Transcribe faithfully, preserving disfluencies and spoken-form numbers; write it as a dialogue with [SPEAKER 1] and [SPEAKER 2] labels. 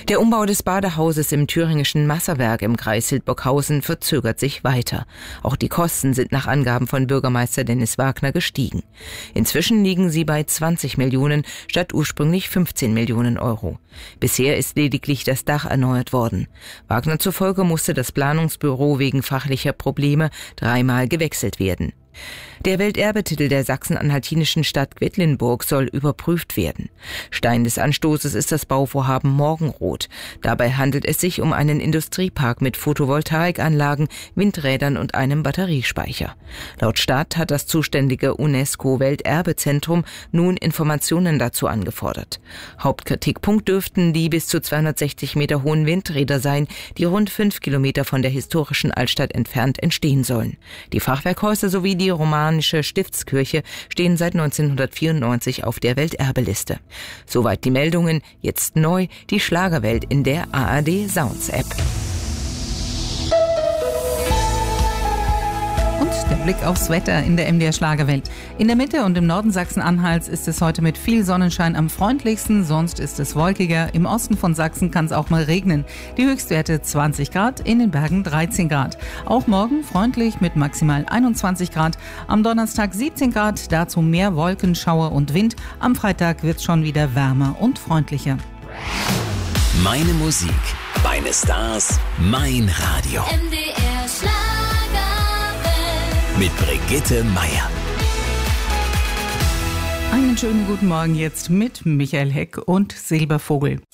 [SPEAKER 1] Der Umbau des Badehauses im thüringischen Masserwerk im Kreis Hildburghausen verzögert sich weiter. Auch die Kosten sind nach Angaben von Bürgermeister Dennis Wagner gestiegen. Inzwischen liegen sie bei zwanzig Millionen statt ursprünglich fünfzehn Millionen Euro. Bisher ist lediglich das Dach erneuert worden. Wagner zufolge musste das Planungsbüro wegen fachlicher Probleme dreimal gewechselt werden. Der Welterbetitel der sachsen-anhaltinischen Stadt Quedlinburg soll überprüft werden. Stein des Anstoßes ist das Bauvorhaben Morgenrot. Dabei handelt es sich um einen Industriepark mit Photovoltaikanlagen, Windrädern und einem Batteriespeicher. Laut Stadt hat das zuständige UNESCO-Welterbezentrum nun Informationen dazu angefordert. Hauptkritikpunkt dürften die bis zu zweihundertsechzig Meter hohen Windräder sein, die rund fünf Kilometer von der historischen Altstadt entfernt entstehen sollen. Die Fachwerkhäuser sowie die romanische Stiftskirche stehen seit neunzehnhundertvierundneunzig auf der Welterbeliste. Soweit die Meldungen. Jetzt neu die Schlagerwelt in der A R D Sounds App.
[SPEAKER 2] Der Blick aufs Wetter in der M D R Schlagerwelt. In der Mitte und im Norden Sachsen-Anhalts ist es heute mit viel Sonnenschein am freundlichsten, sonst ist es wolkiger. Im Osten von Sachsen kann es auch mal regnen. Die Höchstwerte zwanzig Grad, in den Bergen dreizehn Grad. Auch morgen freundlich mit maximal einundzwanzig Grad. Am Donnerstag siebzehn Grad, dazu mehr Wolken, Schauer und Wind. Am Freitag wird es schon wieder wärmer und freundlicher.
[SPEAKER 3] Meine Musik, meine Stars, mein Radio.
[SPEAKER 4] M D R Schlager.
[SPEAKER 3] Mit Brigitte Meier.
[SPEAKER 2] Einen schönen guten Morgen jetzt mit Michael Heck und Silbervogel.